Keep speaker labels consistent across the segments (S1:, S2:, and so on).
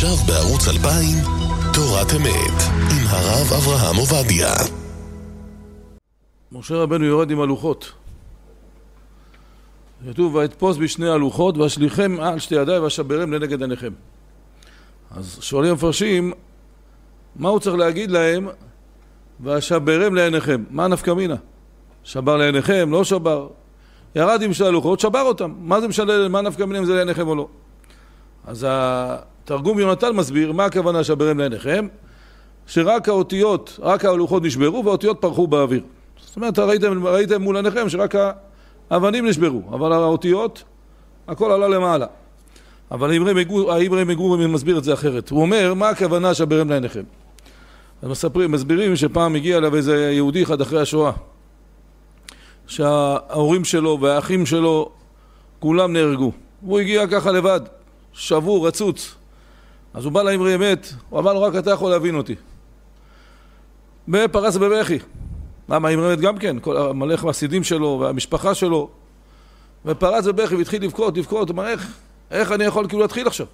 S1: עכשיו בערוץ 2000, תורת אמת, עם הרב אברהם עובדיה.
S2: משה רבנו יורד עם הלוחות. כתוב, ואתפוס בשני הלוחות, ואשליכם על שתי ידיי, ואשברם לנגד עיניכם. אז שואלים המפרשים, מה הוא צריך להגיד להם, ואשברם לעיניכם? מה נפקא מינה? שבר לעיניכם, לא שבר. ירד עם שתי הלוחות, שבר אותם. מה זה משנה, מה נפקא מינה אם זה לעיניכם או לא? אז התרגום יונתן מסביר, מה הכוונה שברם לעיניכם? שרק האותיות, רק הלוחות נשברו, והאותיות פרחו באוויר. זאת אומרת, ראיתם מול עיניכם שרק האבנים נשברו, אבל האותיות, הכל עלה למעלה. אבל האיברהים מגורי מסביר את זה אחרת. הוא אומר, מה הכוונה שברם לעיניכם? אז מסבירים שפעם הגיע אליו איזה יהודי אחד אחרי השואה, שההורים שלו והאחים שלו כולם נהרגו. הוא הגיע ככה לבד, שבור, רצוץ. אז הוא בא לאמרי אמת, הוא אמר לו, רק אתה יכול להבין אותי. ופרץ בבכי. למה אמרי אמת גם כן? כל המלך מהסידים שלו והמשפחה שלו. ופרץ בבכי והתחיל לבכות. הוא אמר, איך אני יכול כאילו להתחיל עכשיו?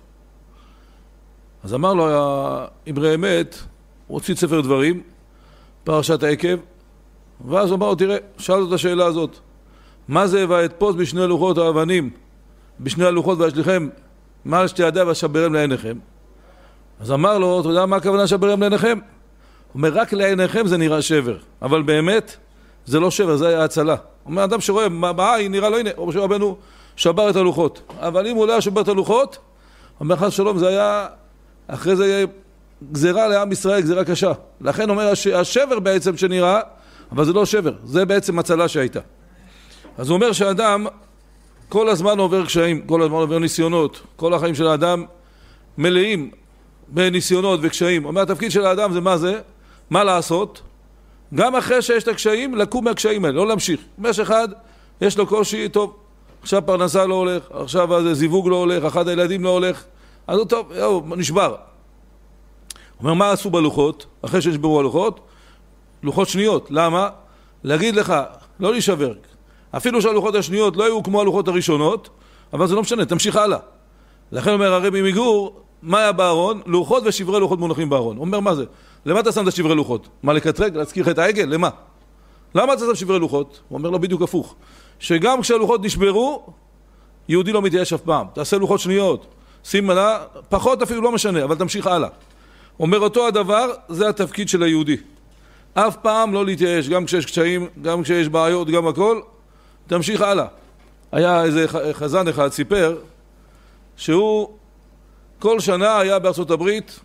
S2: אז אמר לו אמרי אמת, הוא הוציא ספר דברים, פרשת העקב, ואז הוא אמר לו, תראה, שאל את השאלה הזאת, מה זה ואתפוס בשני הלוחות האבנים, בשני הלוחות ואשליכם מעל שתי ידיי ואשברם לעיניכם? אז אמר לו, אתה יודע מה הכוונה שברם לעיניכם? הוא אומר, רק לעיניכם זה נראה שבר, אבל באמת זה לא שבר, זה היה הצלה. הוא אומר, אדם שרואה בעין נראה לו, הנה, משה רבנו שבר את הלוחות, אבל אם הוא לא היה שבר את הלוחות, הוא אומר, חס שלום, זה היה, אחרי זה יהיה גזירה לעם ישראל, גזירה קשה. לכן אומר, השבר בעצם שנראה, אבל זה לא שבר, זה בעצם הצלה שהייתה. אז הוא אומר שאדם כל הזמן עובר קשיים, כל הזמן עובר ניסיונות, כל החיים של האדם מלאים בניסיונות וקשיים. הוא אומר, התפקיד של האדם זה מה זה? מה לעשות? גם אחרי שיש את הקשיים, לקום מהקשיים האלה, לא להמשיך. יש אחד, יש לו קושי, טוב, עכשיו פרנסה לא הולך, עכשיו זיווג לא הולך, אחד הילדים לא הולך, אז הוא טוב, נשבר. הוא אומר, מה עשו בלוחות? אחרי שנשברו הלוחות? לוחות שניות. למה? להגיד לך, לא להישבר. אפילו שהלוחות השניות לא היו כמו הלוחות הראשונות, אבל זה לא משנה, תמשיך הלאה. לכן אומר הרבי מגור, מה היה בארון? לוחות ושברי לוחות מונחים בארון. הוא אומר, מה זה? למה אתה שם את שברי לוחות? מה, לקטרג? להזכיר את העגל? למה? למה אתה שם שברי לוחות? הוא אומר לו בדיוק הפוך. שגם כשהלוחות נשברו, יהודי לא מתייאש אף פעם. תעשה לוחות שניות. שים מנה, פחות אפילו לא משנה, אבל תמשיך הלאה. אומר אותו הדבר, זה התפקיד של היהודי. אף פעם לא להתייאש, גם כשיש קשיים, גם כשיש בעיות, גם הכל, תמשיך הלאה. היה איזה חזן אחד, סיפר, שהוא כל שנה היה בארצות הברית,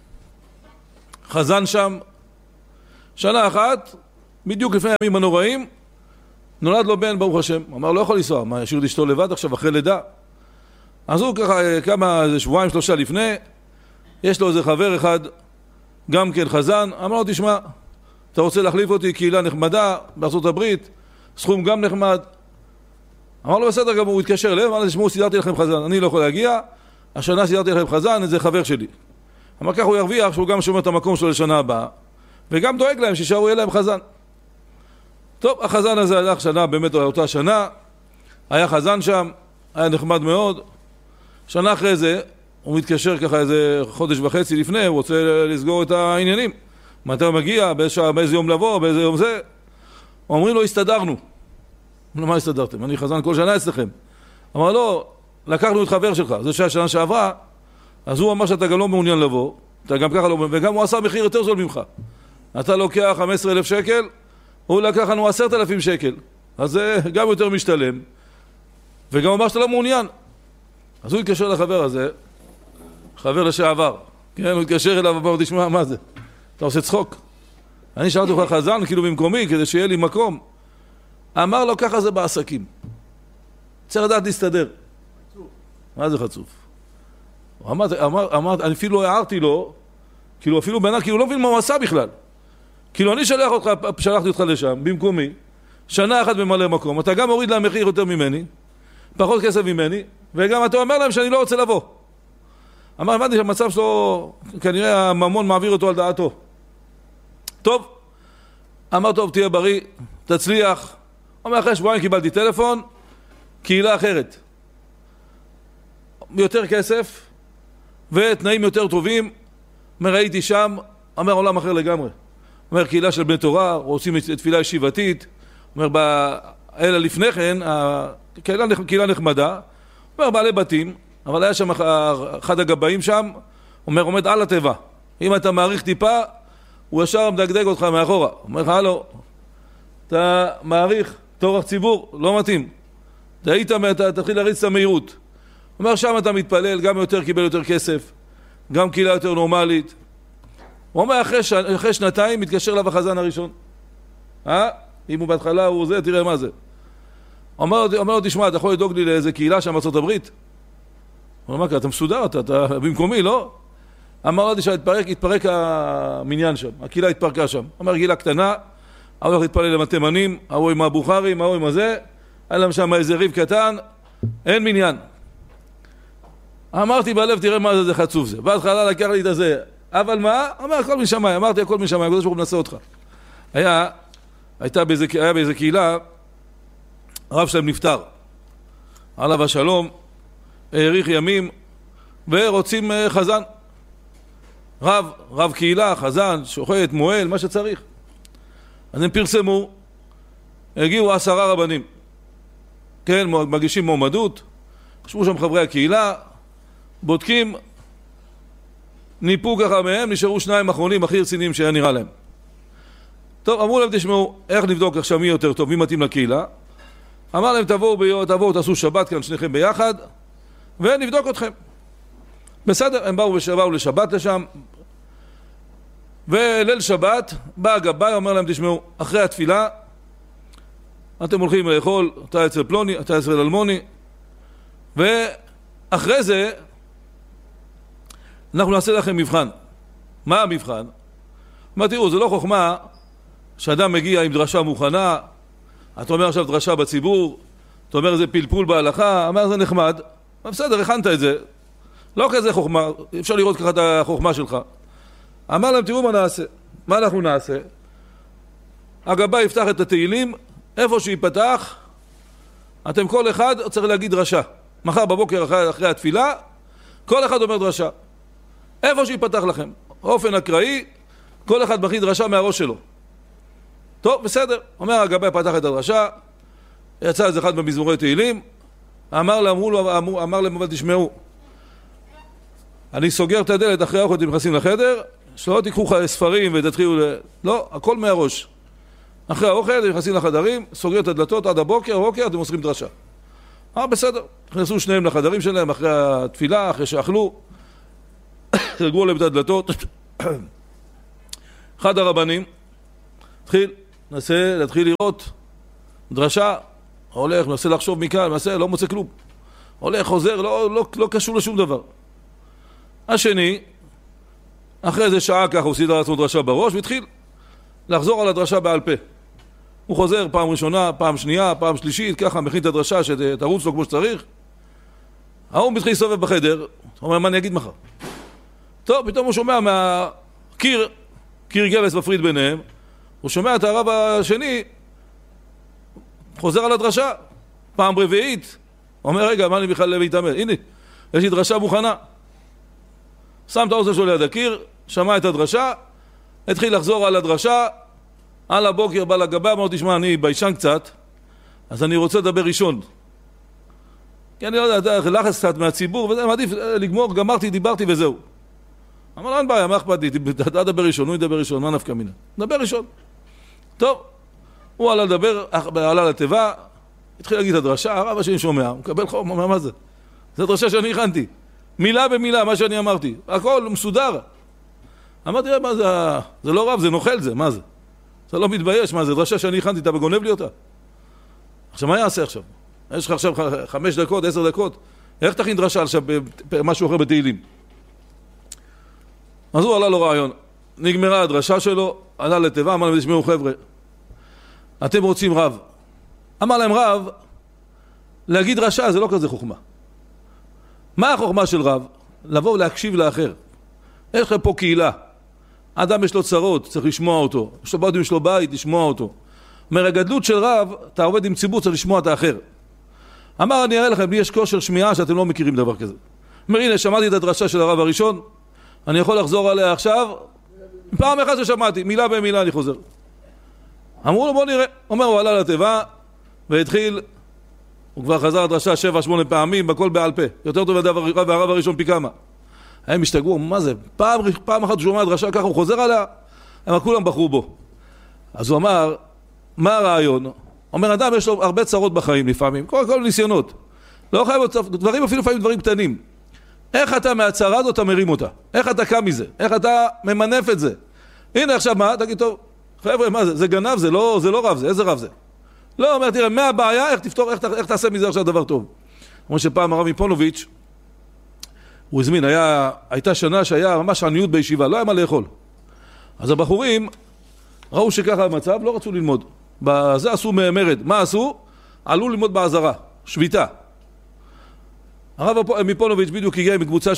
S2: חזן שם, שנה אחת, בדיוק לפני הימים הנוראים, נולד לו בן, ברוך השם. אמר, לא יכול לנסוע, מה, ישאיר את אשתו לבד עכשיו אחרי לידה? אז הוא ככה, כמה, שבועיים, 3 לפני, יש לו איזה חבר אחד, גם כן חזן, אמר לו, תשמע, אתה רוצה להחליף אותי, קהילה נחמדה, בארצות הברית, סכום גם נחמד. אמר לו, בסדר, גם הוא התקשר אליהם, אמר לו, תשמעו, סידרתי לכם חזן, אני לא יכול להגיע, השנה סידרתי לכם חזן, זה חבר שלי. אמר, כך הוא ירוויח, שהוא גם שומר את המקום שלו לשנה הבאה, וגם דואג להם שישארו יהיה להם חזן. טוב, החזן הזה הלך שנה, באמת אותה שנה, היה חזן שם, היה נחמד מאוד. שנה אחרי זה, הוא מתקשר ככה איזה חודש וחצי לפני, הוא רוצה לסגור את העניינים. מתי הוא מגיע, באיזה יום לבוא, באיזה יום זה. אומרים לו, הסתדרנו. למה הסתדרתם? אני חזן כל שנה אצלכם. אמר לו, לקחנו את חבר שלך, זה שהשנה שעברה, אז הוא אמר שאתה גם לא מעוניין לבוא, אתה גם ככה לא, וגם הוא עשה מחיר יותר זול ממך. אתה לוקח 15,000 שקל, הוא לקח לנו 10,000 שקל, אז זה גם יותר משתלם, וגם אמר שאתה לא מעוניין. אז הוא התקשר לחבר הזה, חבר לשעבר, כן, הוא התקשר אליו ואמר, תשמע, מה זה? אתה עושה צחוק? אני שאלתי לך חזן, כאילו במקומי, כדי שיהיה לי מקום. אמר לו, ככה זה בעסקים. צריך לדעת להסתדר. חצוף. מה זה חצוף? אמר, אני אפילו לא הערתי לו, כאילו אפילו בנה, כאילו לא מבין מה הוא עשה בכלל. כאילו אני שלחתי אותך לשם, במקומי, שנה אחת במלא מקום, אתה גם מוריד להם מחיר יותר ממני, פחות כסף ממני, וגם אתה אומר להם שאני לא רוצה לבוא. אמר, הבנתי שהמצב שלו, כנראה הממון מעביר אותו על דעתו. טוב, אמר, טוב, תהיה בריא, תצליח. אומר, אחרי שבועיים קיבלתי טלפון, קהילה אחרת. יותר כסף, ותנאים יותר טובים. אומר, הייתי שם, אומר, עולם אחר לגמרי. אומר, קהילה של בני תורה, רוצים תפילה ישיבתית. אומר, אלא לפני כן, קהילה נחמדה. אומר, בעלי בתים, אבל היה שם אחד הגבאים שם, אומר, עומד על הטבע. אם אתה מעריך טיפה, הוא ישר מדגדג אותך מאחורה. אומר לך, הלו, אתה מעריך תורך ציבור, לא מתאים. אתה תתחיל להריץ את המהירות. אומר, שם אתה מתפלל, גם יותר קיבל יותר כסף, גם קהילה יותר נורמלית. הוא אומר, אחרי שנתיים מתקשר אליו החזן הראשון. אם הוא בהתחלה הוא זה, תראה מה זה. אומר לו, תשמע, אתה יכול לדאוג לי לאיזה קהילה שם בארצות הברית? הוא אומר, אתה מסודר, אתה במקומי, לא? אמר לו, התפרק המניין שם, הקהילה התפרקה שם. אומר, קהילה קטנה, הוא הולך להתפלל עם התימנים, ההוא עם הבוכרים, ההוא עם הזה, היה להם שם איזה ריב קטן, אין מניין. אמרתי בלב, תראה מה זה חצוף זה. בהתחלה לקח לי את הזה, אבל מה? אמר, הכל משמיים, אמרתי, הכל משמיים, הקדוש ברוך הוא מנסה אותך. היה באיזה קהילה, הרב שלהם נפטר, עליו השלום, האריך ימים, ורוצים חזן. רב קהילה, חזן, שוחט, מועל, מה שצריך. אז הם פרסמו, הגיעו 10 רבנים. כן, מגישים מועמדות, חשבו שם חברי הקהילה, בודקים, ניפו ככה מהם, נשארו 2 אחרונים הכי רציניים שהיה נראה להם. טוב, אמרו להם, תשמעו, איך נבדוק עכשיו מי יותר טוב, מי מתאים לקהילה? אמר להם, תבואו, תעשו שבת כאן שניכם ביחד, ונבדוק אתכם. בסדר, הם באו לשבת לשם, וליל שבת, בא הגבאי, אומר להם, תשמעו, אחרי התפילה, אתם הולכים לאכול, אתה אצל פלוני, אתה אצל אלמוני, ואחרי זה, אנחנו נעשה לכם מבחן. מה המבחן? מה תראו, זה לא חוכמה, שאדם מגיע עם דרשה מוכנה, אתה אומר עכשיו דרשה בציבור, אתה אומר זה פלפול בהלכה, אומר זה נחמד, בסדר, הכנת את זה, לא כזה חוכמה, אפשר לראות ככה את החוכמה שלך. אמר להם, תראו מה נעשה, מה אנחנו נעשה? הגבאי יפתח את התהילים, איפה שיפתח, אתם כל אחד צריך להגיד דרשה. מחר בבוקר אחרי התפילה, כל אחד אומר דרשה. איפה שיפתח לכם, אופן אקראי, כל אחד מכין דרשה מהראש שלו. טוב, בסדר. אומר הגבאי פתח את הדרשה, יצא איזה אחד במזמורי תהילים, אמר להם, אבל תשמעו, אני סוגר את הדלת אחרי האוכל, אתם נכנסים לחדר, שלא תיקחו ספרים ותתחילו לא, הכל מהראש. אחרי האוכל, אתם נכנסים לחדרים, סוגר את הדלתות עד הבוקר, אתם מוסרים דרשה. בסדר. נכנסו שניהם לחדרים שלהם אחרי התפילה, אחרי שאכלו, סגרו להם את הדלתות. אחד הרבנים, להתחיל לראות דרשה, הולך, מנסה לחשוב מכאן, לא מוצא כלום. הולך, חוזר, לא קשור לשום דבר. השני, אחרי איזה שעה ככה הוא סידר לעצמו דרשה בראש, והתחיל לחזור על הדרשה בעל פה. הוא חוזר פעם ראשונה, פעם שנייה, פעם שלישית, ככה מכין את הדרשה שתרוץ לו כמו שצריך. ההוא מתחיל לסובב בחדר, הוא אומר, מה אני אגיד מחר? טוב, פתאום הוא שומע מהקיר, קיר גבס מפריד ביניהם, הוא שומע את הרב השני, חוזר על הדרשה, פעם רביעית, הוא אומר, רגע, מה אני בכלל להתאמר? הנה, יש לי דרשה מוכנה. שם את האוזן שלו ליד הקיר, שמע את הדרשה, התחיל לחזור על הדרשה, על הבוקר בא לגבאי, אמר, תשמע, אני ביישן קצת, אז אני רוצה לדבר ראשון. כי אני לא יודע, לחץ קצת מהציבור, וזה מעדיף לגמור, גמרתי, דיברתי וזהו. אמר, אין בעיה, מה אכפת לי, אתה דבר ראשון, הוא ידבר ראשון, מה נפקא מינה? דבר ראשון. טוב, הוא עלה לדבר, עלה לתיבה, התחיל להגיד את הדרשה, הרב השני שומע, הוא מקבל חום, אומר, מה זה? זה דרשה שאני הכנתי. מילה במילה, מה שאני אמרתי. הכל מסודר. אמרתי, מה זה? זה לא רב, זה נוכל זה, מה זה? זה לא מתבייש, מה זה? דרשה שאני הכנתי, אתה בגונב לי אותה. עכשיו, מה יעשה עכשיו? יש לך עכשיו 5 דקות, 10 דקות, איך תכין דרשה עכשיו משהו אחר בתהילים? אז הוא עלה לו רעיון. נגמרה הדרשה שלו, עלה לתיבה, אמר להם, תשמעו חבר'ה, אתם רוצים רב. אמר להם רב, להגיד דרשה זה לא כזה חוכמה. מה החוכמה של רב? לבוא ולהקשיב לאחר. יש לכם פה קהילה. אדם יש לו צרות, צריך לשמוע אותו. יש לו בעוד יש לו בית, לשמוע אותו. מהגדלות של רב, אתה עובד עם ציבור, צריך לשמוע את האחר. אמר, אני אראה לכם, לי יש כושר שמיעה שאתם לא מכירים דבר כזה. אומר, הנה, שמעתי את הדרשה של הרב הראשון, אני יכול לחזור עליה עכשיו, פעם אחת ששמעתי, מילה במילה אני חוזר. אמרו לו, בוא נראה. אומר, הוא עלה לתיבה, והתחיל, הוא כבר חזר הדרשה 7-8 פעמים, בכל בעל פה. יותר טוב מהרב הראשון פי כמה. הם השתגעו, מה זה? פעם אחת הוא שומע הדרשה, ככה הוא חוזר עליה, הם כולם בחרו בו. אז הוא אמר, מה הרעיון? אומר, אדם יש לו הרבה צרות בחיים לפעמים, כל ניסיונות. לא חייב דברים, אפילו לפעמים דברים קטנים. איך אתה מהצרה הזאת אתה מרים אותה? איך אתה קם מזה? איך אתה ממנף את זה? הנה עכשיו מה? תגיד טוב, חבר'ה, מה זה? זה גנב? זה לא רב זה, איזה רב זה? לא, אומר, תראה, מה הבעיה? איך תפתור, איך תעשה מזה עכשיו דבר טוב? כמו שפעם הרב מפונוביץ' הוא הזמין, הייתה שנה שהיה ממש עניות בישיבה, לא היה מה לאכול. אז הבחורים ראו שככה המצב, לא רצו ללמוד. בזה עשו מרד. מה עשו? עלו ללמוד בעזרה, שביתה. הרב מפונוביץ' בדיוק הגיע עם קבוצה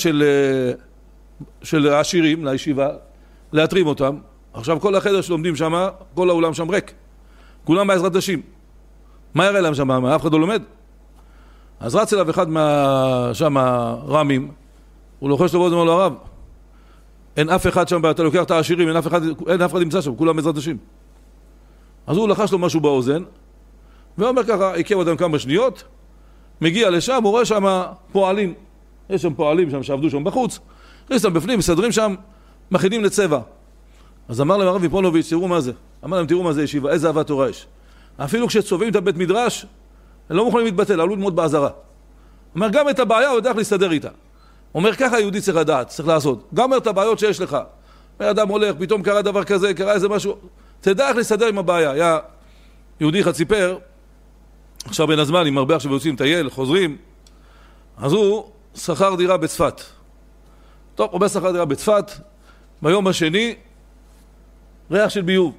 S2: של העשירים לישיבה, להתרים אותם. עכשיו כל החדר שלומדים שם, כל האולם שם ריק. כולם בעזרת נשים. מה יראה להם שם? אף אחד לא לומד. אז רץ אליו אחד שם הרמים, הוא לוחש לבוא, אומר לו, הרב, אין אף אחד שם, אתה לוקח את העשירים, אין אף אחד נמצא שם, כולם בעזרת נשים. אז הוא לחש לו משהו באוזן, ואומר ככה, עיקב אותם כמה שניות, מגיע לשם, הוא רואה שם פועלים, יש שם פועלים שם שעבדו שם בחוץ, יש שם בפנים, מסדרים שם, מכינים לצבע. אז אמר להם הרב מפונוביץ', תראו מה זה. אמר להם, תראו מה זה ישיבה, איזה אהבת תורה יש. אפילו כשצובעים את הבית מדרש, הם לא מוכנים להתבטל, עלו ללמוד בעזרה. אומר, גם את הבעיה הוא יודע איך להסתדר איתה. אומר, ככה יהודי צריך לדעת, צריך לעשות. גם את הבעיות שיש לך. אדם הולך, פתאום קרה דבר כזה, קרה איזה משהו. תדע איך להסתדר עם הבעיה. היה יהודי אחד סיפר, עכשיו בין הזמן, עם הרבה עכשיו יוצאים טייל, חוזרים, אז הוא שכר דירה בצפת. טוב, הוא שכר דירה בצפת, ביום השני, ריח של ביוב.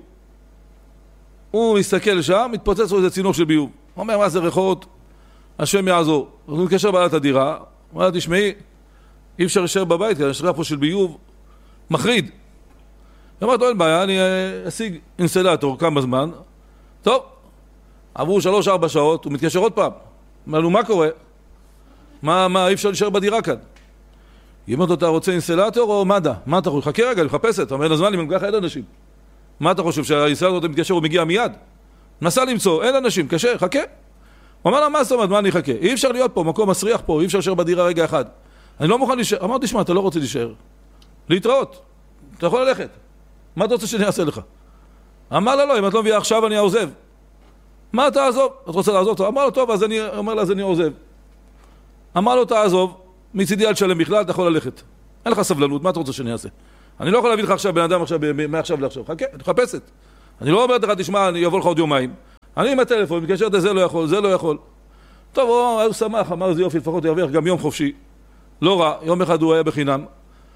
S2: הוא מסתכל שם, מתפוצץ לו איזה צינור של ביוב. הוא אומר, מה זה ריחות? השם יעזור. אז הוא מתקשר בעלת הדירה, הוא אומר, תשמעי, אי אפשר להישאר בבית, כי יש ריח פה של ביוב מחריד. הוא אומר, אין בעיה, אני אשיג אינסטלטור כמה זמן. טוב, עברו 3-4 שעות, הוא מתקשר עוד פעם. אומר לו, מה קורה? מה, אי אפשר להישאר בדירה כאן? היא אומרת לו, אתה רוצה אינסטלטור או מד"א? מה אתה חושב? חכה רגע, אני מחפשת. אומר, לזמן, אם ככה אין אנשים. מה אתה חושב, שהאינסטלטור אתה מתקשר, הוא מגיע מיד? נסה למצוא, אין אנשים, קשה, חכה. הוא אומר לה, מה זאת אומרת, מה אני חכה? אי אפשר להיות פה, מקום מסריח פה, אי אפשר להישאר בדירה רגע אחד. אני לא מוכן להישאר. אמר, תשמע, אתה לא רוצה להישאר. להתראות. אתה יכול ללכת. מה אתה רוצה שאני אעשה לך? אמר לה, לא, אם את לא מביאה עכשיו, אני עוזב. מה אתה עזוב? את רוצה לעזוב? אמר לו, טוב, אז אני אומר לה, אז אני עוזב. אמר לו, תעזוב, מצידי אל תשלם בכלל, אתה יכול ללכת. אין לך סבלנות, מה אתה רוצה שאני אעשה? אני לא יכול להביא לך עכשיו בן אדם מעכשיו לעכשיו. חכה, אני מחפשת. אני לא אומר לך, תשמע, אני אבוא לך עוד יומיים. אני עם הטלפון, מתקשר את זה לא יכול, זה לא יכול. טוב, הוא שמח, אמר, זה יופי, לפחות ירוויח גם יום חופשי. לא רע, יום אחד הוא היה בחינם.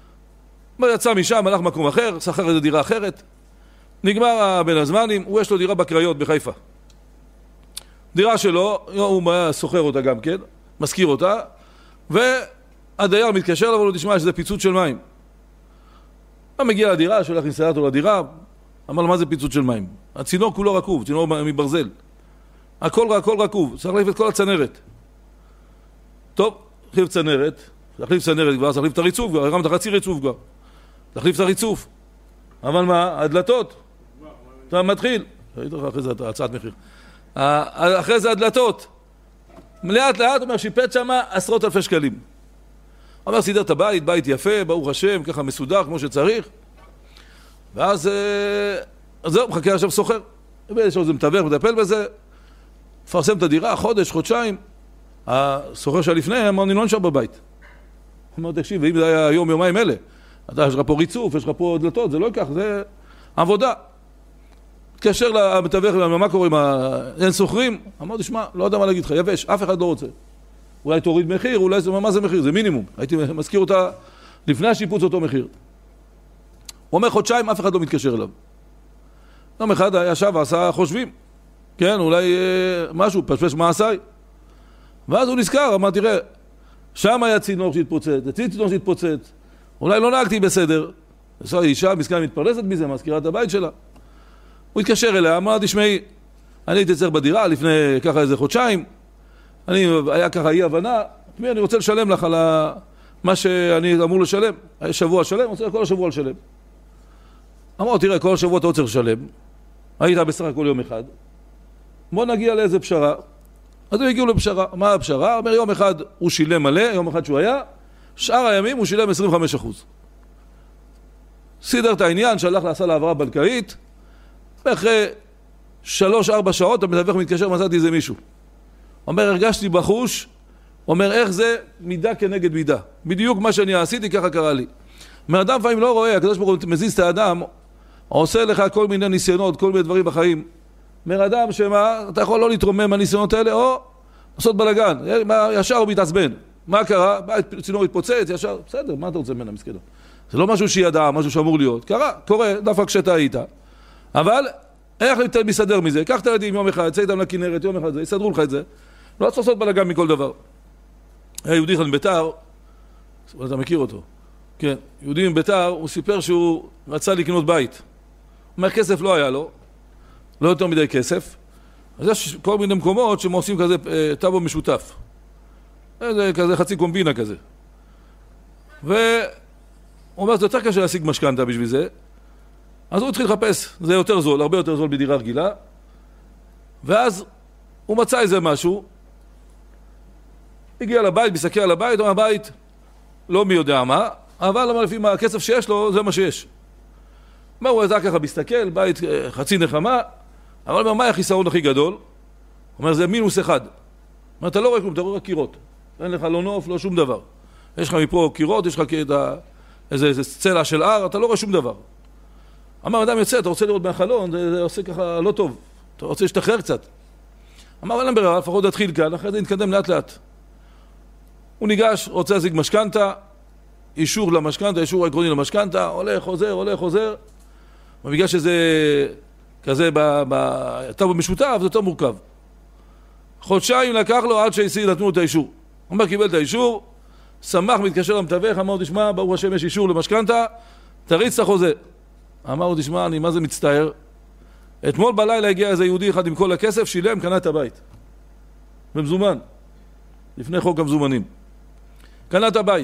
S2: יצא משם, הלך מקום אחר, שכר איזו דירה אחרת. נגמר בין הזמנים, הוא יש לו דירה בקריות בחיפה. דירה שלו, הוא סוחר אותה גם כן, מזכיר אותה, והדייר מתקשר לו, אבל תשמע שזה פיצוץ של מים. הוא מגיע לדירה, שולח אינסטלטור לדירה, אמר לו, מה זה פיצוץ של מים? הצינור כולו רקוב, צינור מברזל. הכל רקוב, צריך להחליף את כל הצנרת. טוב, להחליף צנרת כבר, צריך להחליף את הריצוף כבר, הרמת חצי ריצוף כבר. להחליף את הריצוף. אבל מה? הדלתות. אתה מתחיל. ראית לך אחרי זה הצעת מחיר. אחרי זה הדלתות. לאט, אומר, שיפט שם 10,000 שקלים. אומר, סידר את הבית, בית יפה, ברוך השם, ככה מסודר כמו שצריך. ואז, זהו, מחכה עכשיו סוחר. יש עוד איזה מתווך, מטפל בזה. מפרסם את הדירה, חודש, חודשיים. הסוחר שלפני, אמר, אני לא נשאר בבית. הוא אומר, תקשיב, ואם זה היה יומיים אלה, יש לך פה ריצוף, יש לך פה דלתות, זה לא ייקח, זה עבודה. התקשר למתווך, מה קורה עם אין סוחרים? אמר, תשמע, לא יודע מה להגיד לך, יבש, אף אחד לא רוצה. אולי תוריד מחיר, אולי מה זה מחיר? זה מינימום. הייתי מזכיר אותה לפני השיפוץ אותו מחיר. הוא אומר, חודשיים, אף אחד לא מתקשר אליו. יום אחד ישב ועשה חושבים. כן, אולי משהו, פשפש מעשיי. ואז הוא נזכר, אמר, תראה, שם היה צינור שהתפוצץ, אולי לא נהגתי בסדר. אישה מסכנה מתפרנסת מזה, מזכירת הבית שלה. הוא התקשר אליה, אמר, תשמעי, אני הייתי צריך בדירה לפני ככה איזה חודשיים, היה ככה אי הבנה, אני רוצה לשלם לך מה שאני אמור לשלם, שבוע שלם, רוצה כל השבוע לשלם. אמרו, תראה, כל השבוע אתה רוצה לשלם, היית בסך הכל יום אחד, בוא נגיע לאיזה פשרה. אז הם הגיעו לפשרה. מה הפשרה? אומר, יום אחד הוא שילם מלא, יום אחד שהוא היה, שאר הימים הוא שילם 25%. סידר את העניין, שהלך לעשה להעברה בנקאית, ואחרי 3-4 שעות המתווך מתקשר, מצאתי איזה מישהו. אומר, הרגשתי בחוש, אומר, איך זה מידה כנגד מידה. בדיוק מה שאני עשיתי, ככה קרה לי. מאדם לפעמים לא רואה, הקדוש ברוך הוא מזיז את האדם, עושה לך כל מיני ניסיונות, כל מיני דברים בחיים. אומר אדם שמה, אתה יכול לא להתרומם מהניסיונות האלה, או לעשות בלגן, ישר הוא מתעצבן. מה קרה? צינור התפוצץ, ישר, בסדר, מה אתה רוצה ממנה מסכנה? זה לא משהו שידע, משהו שאמור להיות. קרה, קורה, דווקא כשאתה היית. אבל, איך מסתדר מזה? קח את הילדים יום אחד, צא איתם לכנרת, יום אחד זה, יסדרו לך את זה. לא צריך לעשות בלגן מכל דבר. היה יהודי אחד מביתר, אתה מכיר אותו. כן, יהודי מביתר, הוא סיפר שהוא רצה לקנות בית. הוא אומר, כסף לא היה לו, לא יותר מדי כסף. אז יש כל מיני מקומות שהם עושים כזה טאבו משותף. זה כזה חצי קומבינה כזה. והוא אומר, זה יותר קשה להשיג משכנתה בשביל זה. אז הוא התחיל לחפש, זה יותר זול, הרבה יותר זול בדירה רגילה. ואז הוא מצא איזה משהו, הגיע לבית, מסתכל על הבית, הוא אומר, הבית לא מי יודע מה, אבל לפי הכסף שיש לו, זה מה שיש. מה הוא הייתה ככה מסתכל, בית חצי נחמה, אבל אומר, מה החיסרון הכי גדול? הוא אומר, זה -1. הוא אומר, אתה לא רואה כלום, אתה רואה רק קירות. אין לך לא נוף, לא שום דבר. יש לך מפה קירות, יש לך איזה צלע של הר, אתה לא רואה שום דבר. אמר, אדם יוצא, אתה רוצה לראות מהחלון, זה עושה ככה לא טוב. אתה רוצה להשתחרר קצת. אמר, אבל אין ברירה, לפחות תתחיל כאן, אחרי זה נתקדם לאט לאט. הוא ניגש, רוצה להשיג משכנתה, אישור למשכנתה, אישור עקרוני למשכנתה, הולך, חוזר. ובגלל שזה כזה בטאבו משותף, זה יותר מורכב. חודשיים לקח לו עד נתנו את האישור. הוא אומר, קיבל את האישור, שמח, מתקשר למתווך, אמר, תשמע, ברוך השם יש אישור למשכנתה, תריץ את החוזה. אמר, תשמע, אני מה זה מצטער? אתמול בלילה הגיע איזה יהודי אחד עם כל הכסף, שילם, קנה את הבית. במזומן. לפני חוק המזומנים. קנה את הבית.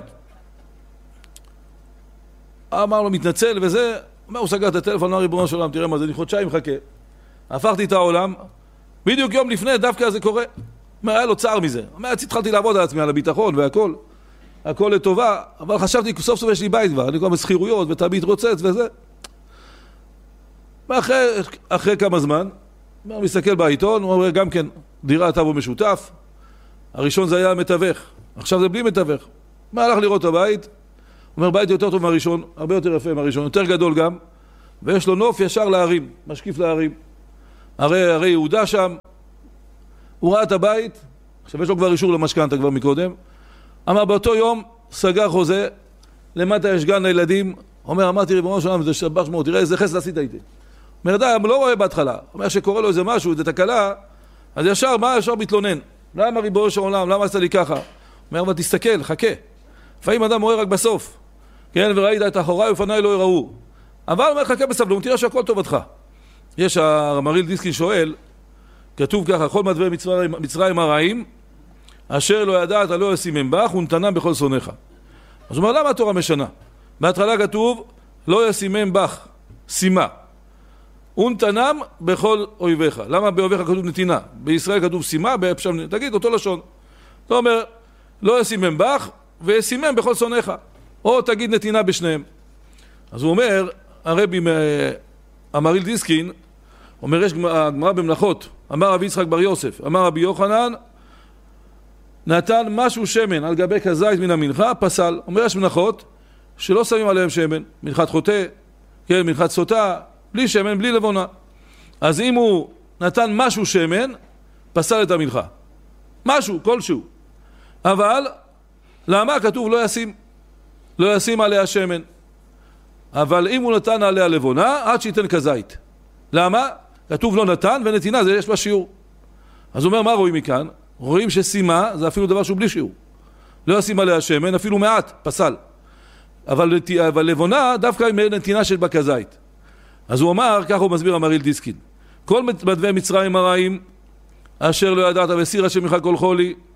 S2: אמר לו, מתנצל וזה, אומר, הוא סגר את הטלפון, אמר, ריבונו של עולם, תראה מה זה, אני חודשיים מחכה. הפכתי את העולם, בדיוק יום לפני, דווקא זה קורה. אומר, היה לו צער מזה. אומר, התחלתי לעבוד על עצמי, על הביטחון והכל. הכל לטובה, אבל חשבתי, סוף סוף יש לי בית כבר, אני כבר בסחירויות, ותמיד רוצץ וזה. אחרי כמה זמן, הוא מסתכל בעיתון, הוא אומר, גם כן, דירה טאבו משותף. הראשון זה היה מתווך, עכשיו זה בלי מתווך. מה הלך לראות את הבית? הוא אומר, בית יותר טוב מהראשון, הרבה יותר יפה מהראשון, יותר גדול גם, ויש לו נוף ישר להרים, משקיף להרים. הרי יהודה שם, הוא ראה את הבית, עכשיו יש לו כבר אישור למשכנתה כבר מקודם, אמר באותו יום, סגר חוזה, למטה יש גן לילדים, אומר, אמרתי ריבונו של עולם, זה שבח שמו, תראה איזה חסד עשית איתי. אומר, אדם לא רואה בהתחלה, אומר שקורא לו איזה משהו, איזה תקלה, אז ישר מתלונן? למה ריבונו של עולם, למה עשת לי ככה? אומר, אבל תסתכל, חכה. לפעמים אדם רואה רק בסוף, כן, וראית את אחוריי ופניי לא יראו. אבל אומר, חכה בסבלנות, תראה שהכל טובתך. יש המהרי"ל דיסקין שואל, כתוב ככה, כל מדווי מצרים הרעים, אשר לא ידעת לא ישימם בך, ונתנם בכל שונאיך. אז הוא אומר, למה התורה משנה? בהתחלה כתוב, לא ישימם בך, שימה. ונתנם בכל אויביך. למה באויביך כתוב נתינה? בישראל כתוב שימה, תגיד אותו לשון. זאת אומרת, לא ישימם בך, וישימם בכל שונאיך. או תגיד נתינה בשניהם. אז הוא אומר, הרבי המהרי"ל דיסקין, אומר, יש הגמרא במלאכות, אמר רבי יצחק בר יוסף, אמר רבי יוחנן, נתן משהו שמן על גבי כזית מן המנחה, פסל. אומר, יש מנחות שלא שמים עליהם שמן, מנחת חוטא, כן, מנחת סוטה, בלי שמן, בלי לבונה. אז אם הוא נתן משהו שמן, פסל את המנחה. משהו, כלשהו. אבל, למה? כתוב לא ישים. לא ישים עליה שמן. אבל אם הוא נתן עליה לבונה, עד שייתן כזית. למה? כתוב לא נתן, ונתינה זה יש בה שיעור. אז הוא אומר, מה רואים מכאן? רואים ששימה זה אפילו דבר שהוא בלי שיעור. לא ישים עליה שמן, אפילו מעט, פסל. אבל לבונה דווקא עם נתינה של בכזית. אז הוא אמר, ככה הוא מסביר המהרי"ל דיסקין, כל מדווי מצרים הרעים, אשר לא ידעת וסיר השם ממך כל חולי,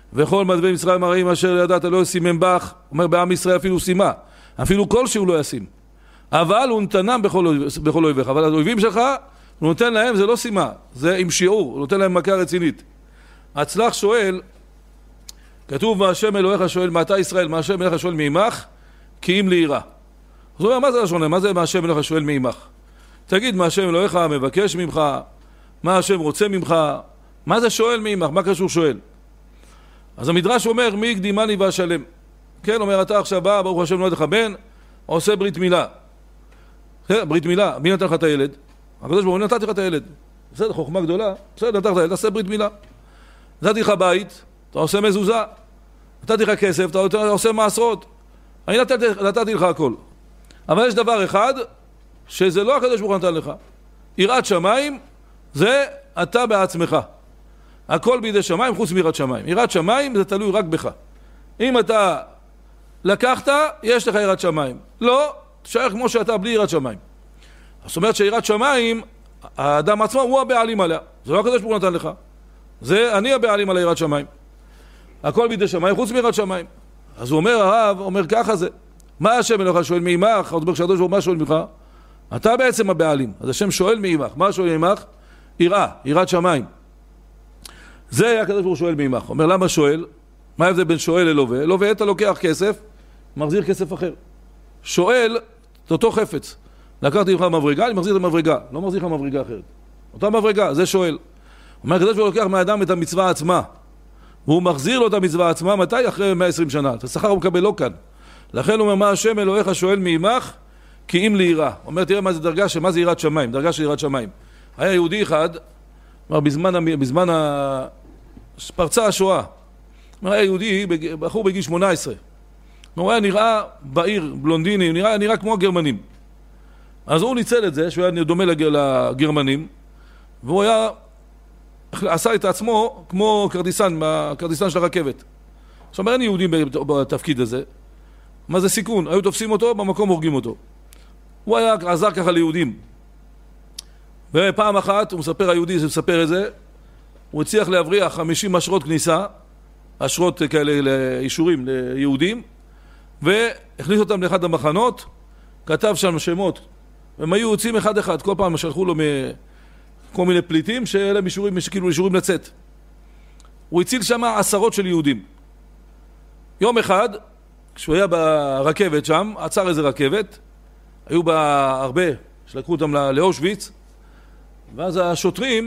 S2: וכל מדבי מצרים הרעים אשר ידעת לא ישימם בך, אומר בעם ישראל אפילו שימה, אפילו כלשהו לא ישים. אבל הוא נתנם בכל אויביך, אבל האויבים שלך, הוא נותן להם, זה לא שימה, זה עם שיעור, הוא נותן להם מכה רצינית. הצלח שואל, כתוב מה השם אלוהיך שואל, מעתה ישראל, מה השם אלוהיך שואל מעמך, כי אם ליראה. אז הוא אומר, מה זה השונה? מה זה מה השם אלוהיך שואל מעמך? תגיד מה השם אלוהיך מבקש ממך, מה השם רוצה ממך, מה זה שואל מעמך, מה קשור שואל? אז המדרש אומר, מי הקדימני ואשלם? כן, אומר, אתה עכשיו בא, ברוך השם נולד לך בן, עושה ברית מילה. ברית מילה, מי נתן לך את הילד? הקדוש ברוך הוא נתתי לך את הילד. בסדר, חוכמה גדולה, בסדר, נתן לך את הילד, תעשה ברית מילה. נתתי לך בית, אתה עושה מזוזה. נתתי לך כסף, אתה עושה מעשרות. אני נתתי לך הכל. אבל יש דבר אחד, שזה לא הקדוש ברוך הוא נתן לך. יראת שמיים, זה אתה בעצמך. הכל בידי שמיים חוץ מיראת שמיים. יראת שמיים זה תלוי רק בך. אם אתה לקחת, יש לך יראת שמיים. לא, תשאר כמו שאתה בלי יראת שמיים. זאת אומרת שיראת שמיים, האדם עצמו הוא הבעלים עליה. זה לא הקדוש ברוך הוא נתן לך. זה אני הבעלים על יראת שמיים. הכל בידי שמיים חוץ מיראת שמיים. אז הוא אומר, הרב, אומר ככה זה. מה השם אלוהיך שואל מעמך? הוא אומר כשהקדוש ברוך הוא מה שואל ממך? אתה בעצם הבעלים. אז השם שואל מעמך. מה שואל מעמך? יראה, יראת שמיים. זה הקדוש ברוך הוא שואל מעמך. אומר למה שואל? מה ההבדל בין שואל ללווה? לווה אתה לוקח כסף, מחזיר כסף אחר. שואל, זה אותו חפץ. לקחתי לך מברגה, אני מחזיר את המברגה. לא מחזיר לך מברגה אחרת. אותה מברגה, זה שואל. אומר הקדוש ברוך הוא לוקח מהאדם את המצווה עצמה. והוא מחזיר לו את המצווה עצמה, מתי? אחרי 120 שנה. את השכר הוא מקבל לא כאן. לכן הוא אומר, מה השם אלוהיך שואל מעמך? כי אם ליראה. הוא אומר, תראה מה זה דרגה, מה זה יראת שמיים? דרגה של יראת שמיים. היה יהודי אחד, בזמן פרצה השואה, היה יהודי, בחור בגיל 18. הוא היה נראה בעיר, בלונדיני, נראה כמו הגרמנים. אז הוא ניצל את זה, שהוא היה דומה לגרמנים, והוא עשה את עצמו כמו קרדיסן של הרכבת. עכשיו, אין יהודים בתפקיד הזה. מה זה סיכון? היו תופסים אותו, במקום הורגים אותו. הוא היה עזר ככה ליהודים. ופעם אחת, הוא מספר, היהודי שמספר את זה, הוא הצליח להבריח 50 אשרות כניסה, אשרות כאלה לאישורים ליהודים, והכניס אותם לאחד המחנות, כתב שם שמות, והם היו יוצאים אחד אחד, כל פעם שלחו לו כל מיני פליטים, שאלה הם אישורים, כאילו אישורים לצאת. הוא הציל שם עשרות של יהודים. יום אחד, כשהוא היה ברכבת שם, עצר איזה רכבת, היו בה הרבה, שלקחו אותם לאושוויץ, ואז השוטרים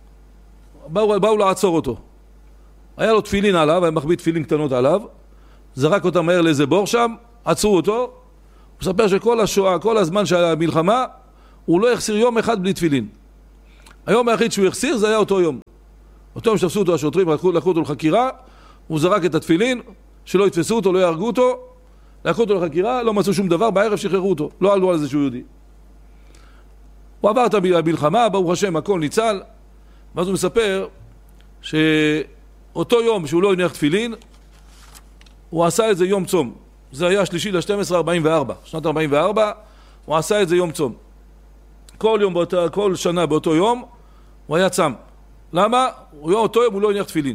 S2: באו לעצור אותו. היה לו תפילין עליו, היה מחביא תפילין קטנות עליו, זרק אותם מהר לאיזה בור שם, עצרו אותו, הוא מספר שכל השואה, כל הזמן של המלחמה, הוא לא יחסיר יום אחד בלי תפילין. היום היחיד שהוא יחסיר זה היה אותו יום. אותו יום שתפסו אותו השוטרים, לקחו אותו לחקירה, הוא זרק את התפילין, שלא יתפסו אותו, לא יהרגו אותו, לקחו אותו לחקירה, לא מצאו שום דבר, בערב שחררו אותו, לא עלו על זה שהוא יהודי. הוא עבר את המלחמה, ברוך השם, הכל ניצל, ואז הוא מספר שאותו יום שהוא לא הניח תפילין, הוא עשה את זה יום צום. זה היה 3/12/44, שנת 44, הוא עשה את זה יום צום. כל שנה באותו יום הוא היה צם. למה? אותו יום הוא לא הניח תפילין.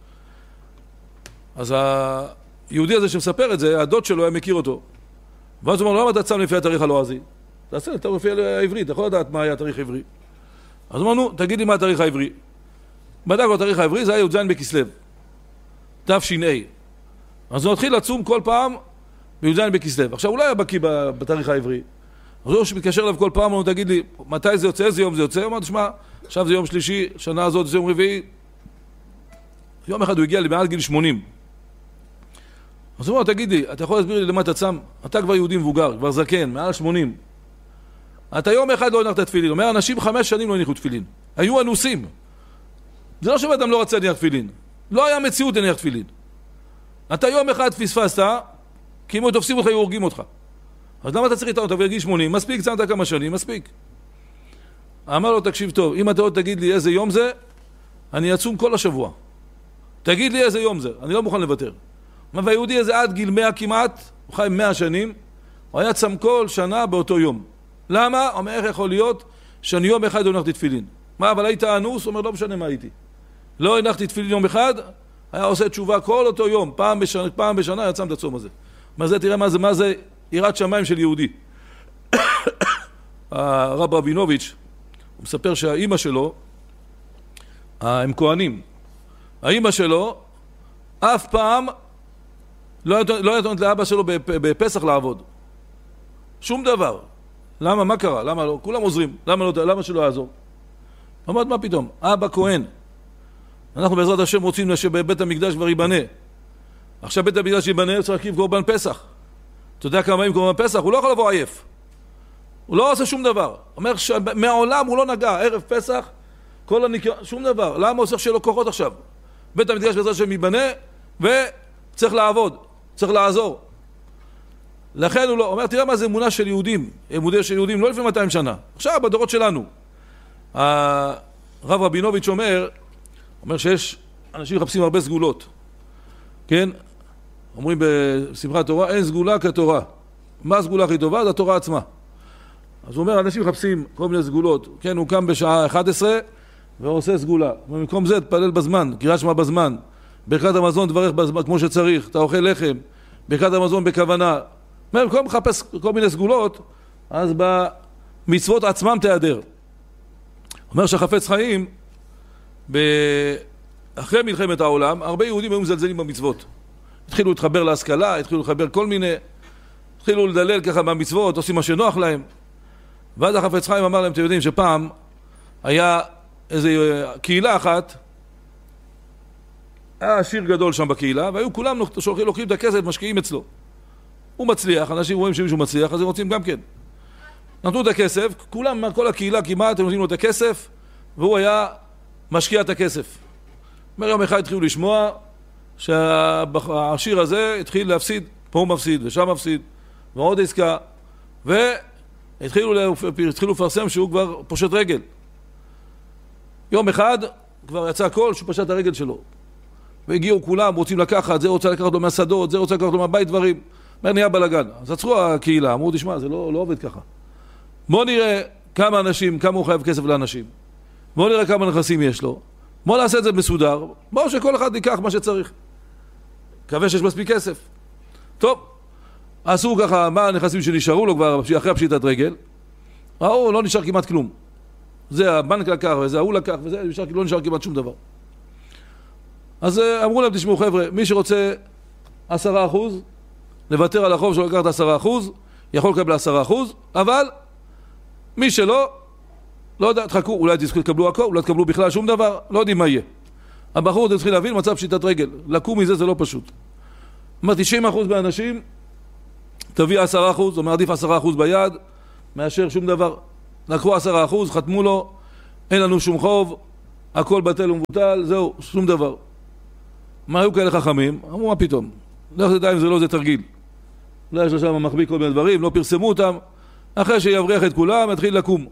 S2: אז היהודי הזה שמספר את זה, הדוד שלו היה מכיר אותו. ואז הוא אומר, למה אתה צם לפי התאריך הלועזי? תעשה את התאריך העברי, אתה יכול לדעת מה היה התאריך העברי. אז אמרנו, תגיד לי מה התאריך העברי. בדק לו התאריך העברי, זה היה י"ז בכסלו, תש"ע. אז הוא התחיל לצום כל פעם בי"ז בכסלו. עכשיו, הוא לא היה בקיא בתאריך העברי. אז הוא שמתקשר אליו כל פעם, הוא תגיד לי, מתי זה יוצא, איזה יום זה יוצא? הוא אמר, תשמע, עכשיו זה יום שלישי, שנה הזאת זה יום רביעי. יום אחד הוא הגיע למעל גיל 80. אז הוא אומר, תגיד לי, אתה יכול להסביר לי למה אתה צם? אתה כבר יהודי מבוגר, כבר זקן, מעל 80. אתה יום אחד לא הנחת תפילין. אומר, אנשים 5 שנים לא הניחו תפילין. היו אנוסים. זה לא שבאדם לא רצה להניח תפילין. לא היה מציאות להניח תפילין. אתה יום אחד פספסת, כי אם תופסים אותך, יורגים אותך. אז למה אתה צריך איתה אותה ולגיל 80? מספיק, צמת כמה שנים, מספיק. אמר לו, תקשיב טוב, אם אתה עוד תגיד לי איזה יום זה, אני אצום כל השבוע. תגיד לי איזה יום זה, אני לא מוכן לוותר. והיהודי הזה עד גיל 100 כמעט, הוא חי 100 שנים, הוא היה צם כל שנה באותו יום. למה? הוא אומר, איך יכול להיות שאני יום אחד לא הנחתי תפילין? מה, אבל היית אנוס? הוא אומר, לא משנה מה הייתי. לא הנחתי תפילין יום אחד, היה עושה תשובה כל אותו יום, פעם בשנה יצא את הצום הזה. מה זה, תראה מה זה יראת שמיים של יהודי. הרב רבינוביץ', הוא מספר שהאימא שלו, הם כהנים, האימא שלו אף פעם לא נתנת לאבא שלו בפסח לעבוד. שום דבר. למה? מה קרה? למה לא? כולם עוזרים. למה שלא יעזור? אמרת, מה פתאום? אבא כהן. אנחנו בעזרת השם רוצים שבית המקדש כבר ייבנה. עכשיו בית המקדש ייבנה, צריך להקריב קורבן פסח. אתה יודע כמה ימים קורבן פסח? הוא לא יכול לבוא עייף. הוא לא עושה שום דבר. אומר שמעולם הוא לא נגע. ערב פסח, כל הניקיון, שום דבר. למה הוא צריך שיהיה לו כוחות עכשיו? בית המקדש בעזרת השם ייבנה, וצריך לעבוד. צריך לעזור. לכן הוא לא, אומר, תראה מה זה אמונה של יהודים. אמונה של יהודים לא לפני 200 שנה. עכשיו, בדורות שלנו. הרב רבינוביץ' אומר שיש אנשים מחפשים הרבה סגולות. כן? אומרים בשמחת תורה, אין סגולה כתורה. מה הסגולה הכי טובה? זה התורה עצמה. אז הוא אומר, אנשים מחפשים כל מיני סגולות. כן, הוא קם בשעה 11 ועושה סגולה. במקום זה, תפלל בזמן, קריאת שמע בזמן. ברכת המזון תברך בזמן, כמו שצריך. אתה אוכל לחם. ברכת המזון בכוונה. במקום מחפש כל מיני סגולות, אז במצוות עצמם תיעדר. אומר שהחפץ חיים, אחרי מלחמת העולם, הרבה יהודים היו מזלזלים במצוות. התחילו להתחבר להשכלה, התחילו להתחבר כל מיני, התחילו לדלל ככה במצוות, עושים מה שנוח להם. ואז החפץ חיים אמר להם, אתם יודעים שפעם היה איזו קהילה אחת, היה עשיר גדול שם בקהילה, והיו כולם לוקחים את הכסף, משקיעים אצלו. הוא מצליח, אנשים רואים שמישהו מצליח, אז הם רוצים גם כן. נתנו את הכסף, כולם, כל הקהילה כמעט, הם נותנים לו את הכסף, והוא היה משקיע את הכסף. יום אחד התחילו לשמוע שהעשיר הזה התחיל להפסיד, פה הוא מפסיד ושם מפסיד, ועוד עסקה, והתחילו לפרסם שהוא כבר פושט רגל. יום אחד כבר יצא הכל שהוא פשט הרגל שלו. והגיעו כולם, רוצים לקחת, זה רוצה לקחת לו מהשדות, זה רוצה לקחת לו מהבית דברים. נהיה בלגן. אז עצרו הקהילה, אמרו, תשמע, זה לא עובד ככה. בוא נראה כמה אנשים, כמה הוא חייב כסף לאנשים. בוא נראה כמה נכסים יש לו. בוא נעשה את זה מסודר. בוא שכל אחד ייקח מה שצריך. מקווה שיש מספיק כסף. טוב, עשו ככה, מה הנכסים שנשארו לו כבר אחרי הפשיטת רגל. ראו, לא נשאר כמעט כלום. זה הבנק לקח, וזה ההוא לקח, וזה לא נשאר כמעט שום דבר. אז אמרו להם, תשמעו חבר'ה, מי שרוצה 10%, לוותר על החוב שלו לקחת 10%, יכול לקבל 10%, אבל מי שלא, לא יודע, תחכו, אולי תקבלו הכל, אולי תקבלו בכלל שום דבר, לא יודעים מה יהיה. הבחור אתם צריכים להבין מצב פשיטת רגל, לקום מזה זה לא פשוט. אומר 90% מהאנשים, תביא 10%, זאת אומרת עדיף 10% ביד, מאשר שום דבר. לקחו 10%, חתמו לו, אין לנו שום חוב, הכל בטל ומבוטל, זהו, שום דבר. מה היו כאלה חכמים? אמרו, מה פתאום? לא יודע אם זה לא זה תרגיל. אולי יש לו שם מחביא כל מיני דברים, לא פרסמו אותם, אחרי שיבריח את כולם, התחיל לקום.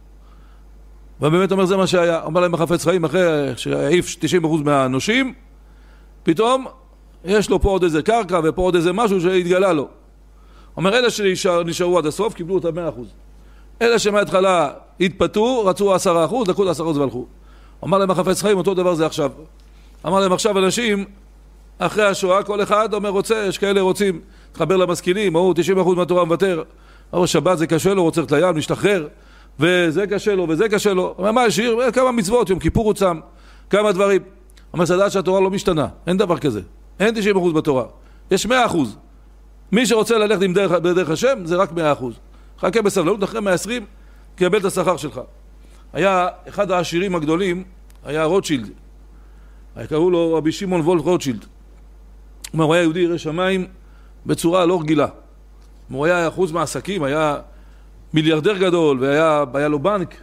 S2: ובאמת אומר זה מה שהיה, אומר להם החפץ חיים, אחרי שהעיף 90% מהנושים, פתאום יש לו פה עוד איזה קרקע ופה עוד איזה משהו שהתגלה לו. אומר, אלה שנשארו עד הסוף, קיבלו אותם 100%. אלה שמההתחלה התפתו, רצו 10%, לקחו את 10% והלכו. אומר להם החפץ חיים, אותו דבר זה עכשיו. אמר להם עכשיו אנשים, אחרי השואה, כל אחד אומר רוצה, יש כאלה רוצים, תחבר למשכילים, 90% מהתורה מוותר, שבת זה קשה לו, רוצה ללכת לים, להשתחרר, וזה קשה לו, וזה קשה לו. אומר, מה השאיר? כמה מצוות, יום כיפור הוא צם, כמה דברים. אומר, סדעת שהתורה לא משתנה, אין דבר כזה. אין 90% בתורה, יש 100%. מי שרוצה ללכת בדרך השם, זה רק 100%. חכה בסבלנות, אחרי 120, קבל את השכר שלך. היה אחד העשירים הגדולים, היה רוטשילד. קראו לו רבי שמעון וולף רוטשילד. הוא היה יהודי ירא שמיים בצורה לא רגילה. הוא היה חוץ מהעסקים, היה מיליארדר גדול, והיה לו בנק.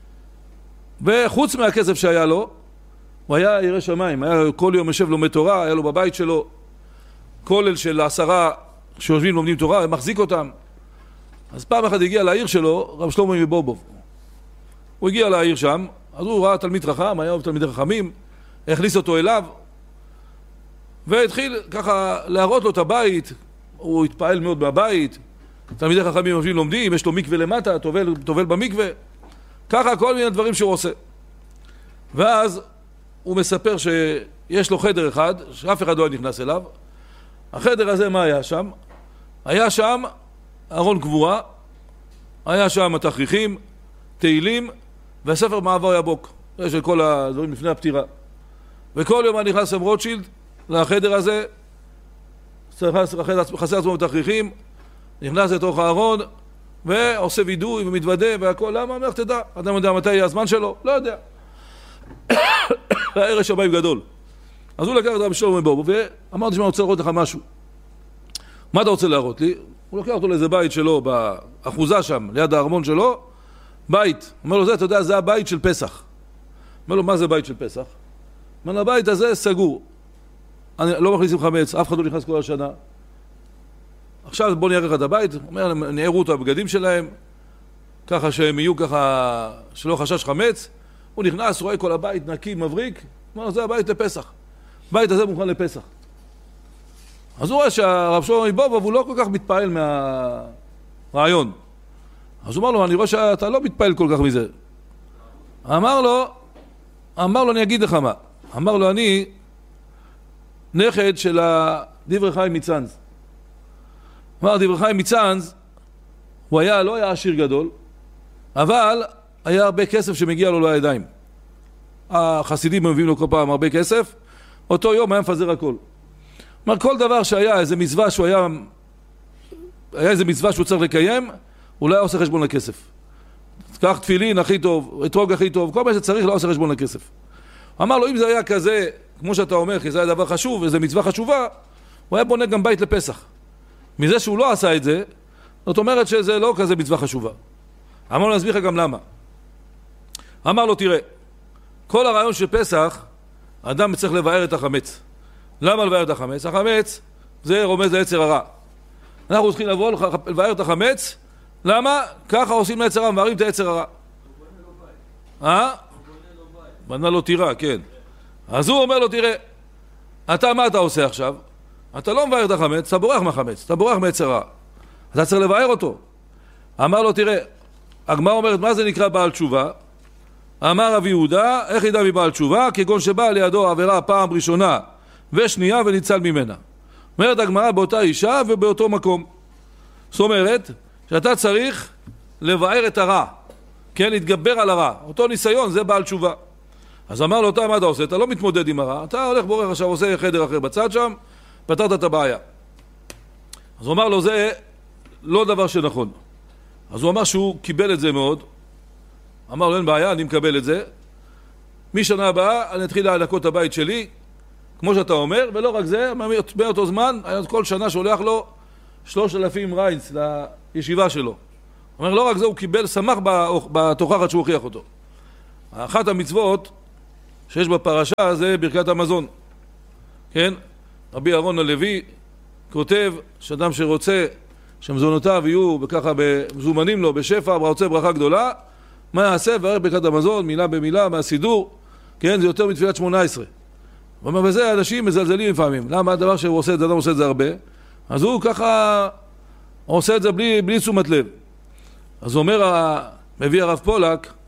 S2: וחוץ מהכסף שהיה לו, הוא היה ירא שמיים. היה כל יום יושב לומד תורה, היה לו בבית שלו כולל של 10 שיושבים לומדים תורה, ומחזיק אותם. אז פעם אחת הגיע לעיר שלו, רב שלמה מבובוב. הוא הגיע לעיר שם, אז הוא ראה תלמיד חכם, היה אוהב תלמידי חכמים, הכניס אותו אליו, והתחיל ככה להראות לו את הבית, הוא התפעל מאוד מהבית, תלמידי חכמים יושבים לומדים, יש לו מקווה למטה, טובל במקווה, ככה כל מיני דברים שהוא עושה. ואז הוא מספר יש לו חדר אחד, שאף אחד לא נכנס אליו. החדר הזה, מה היה שם? היה שם ארון קבורה, היה שם תכריכים, תהילים, והספר מעבר יבוק. זה של כל הדברים לפני הפטירה. וכל יום אני נכנס עם רוטשילד לחדר הזה, חסר עצמו בתכריכים, נכנס לתוך הארון, ועושה וידוי ומתוודה והכל. למה? אומר, תדע, אדם יודע מתי יהיה הזמן שלו? לא יודע. הערש שמיים גדול. אז הוא לקח את רבי שלמה מבובוב, ואמרתי שאני רוצה לראות לך משהו. מה אתה רוצה להראות לי? הוא לקח אותו לאיזה בית שלו, באחוזה שם, ליד הארמון שלו, בית. אומר לו, אתה יודע, זה הבית של פסח. אומר לו, מה זה בית של פסח? אומר לו, הבית הזה סגור. לא מכניסים חמץ, אף אחד לא נכנס כל השנה. עכשיו בוא נראה לך את הבית. אומר, נערו אותו הבגדים שלהם, ככה שהם יהיו ככה, שלא חשש חמץ. הוא נכנס, רואה כל הבית נקי, מבריק. אומר לו, זה הבית לפסח. הבית הזה מוכן לפסח. אז הוא רואה שהרב שלמה מבובוב הוא לא כל כך מתפעל מהרעיון. אז הוא אמר לו, אני רואה שאתה לא מתפעל כל כך מזה. אמר לו, אני אגיד לך מה. אמר לו, אני נכד של דברי חיים מצאנז. אמר, דברי חיים מצאנז, הוא לא היה עשיר גדול, אבל היה הרבה כסף שמגיע לו לידיים. החסידים מביאים לו כל פעם הרבה כסף, אותו יום היה מפזר הכל. אומר, כל דבר שהיה איזה מצווה שהוא היה איזה מצווה שהוא צריך לקיים, הוא לא היה עושה חשבון לכסף. קח תפילין הכי טוב, אתרוג הכי טוב, כל מה שצריך לא עושה חשבון לכסף. אמר לו, אם זה היה כזה, כמו שאתה אומר, כי זה היה דבר חשוב, וזה מצווה חשובה, הוא היה בונה גם בית לפסח. מזה שהוא לא עשה את זה, זאת אומרת שזה לא כזה מצווה חשובה. אמר לו, נסביר לך גם למה. אמר לו, תראה, כל הרעיון של פסח, אדם צריך לבאר את החמץ. למה לבאר את החמץ? החמץ זה רומז ליצר הרע. אנחנו צריכים לבוא לבאר את החמץ. למה? ככה עושים ליצר הרע, מבארים את היצר הרע. בנה לו טירה, כן. אז הוא אומר לו, תראה, אתה מה אתה עושה עכשיו? אתה לא מבאר את החמץ, אתה בורח מהחמץ, אתה בורח מיצר הרע. אתה צריך לבאר אותו. אמר לו, תראה, הגמרא אומרת, מה זה נקרא בעל תשובה? אמר רבי יהודה, איך ידע מבעל תשובה? כגון שבא לידו עבירה פעם ראשונה ושנייה וניצל ממנה. אומרת הגמרא באותה אישה ובאותו מקום. זאת אומרת, שאתה צריך לבאר את הרע, כן, להתגבר על הרע. אותו ניסיון, זה בעל תשובה. אז אמר לו, אתה מה אתה עושה? אתה לא מתמודד עם הרע, אתה הולך בורח עכשיו, עושה חדר אחר בצד שם, פתרת את הבעיה. אז הוא אמר לו, זה לא דבר שנכון. אז הוא אמר שהוא קיבל את זה מאוד. אמר לו, אין בעיה, אני מקבל את זה. משנה הבאה אני אתחיל להנקות את הבית שלי, כמו שאתה אומר, ולא רק זה, באותו זמן, כל שנה שולח לו 3,000 ריינס לישיבה שלו. הוא אומר, לא רק זה, הוא קיבל, שמח בתוכחת שהוא הוכיח אותו. אחת המצוות שיש בפרשה זה ברכת המזון. כן? רבי אהרון הלוי כותב שאדם שרוצה שמזונותיו יהיו וככה מזומנים לו בשפע, רוצה ברכה גדולה, מה יעשה? וערך ברכת המזון, מילה במילה, מהסידור, כן? זה יותר מתפילת 18. הוא אומר, וזה אנשים מזלזלים לפעמים. למה? הדבר שהוא עושה את זה, אדם עושה את זה הרבה. אז הוא ככה עושה את זה בלי תשומת לב. אז הוא אומר, מביא הרב פולק,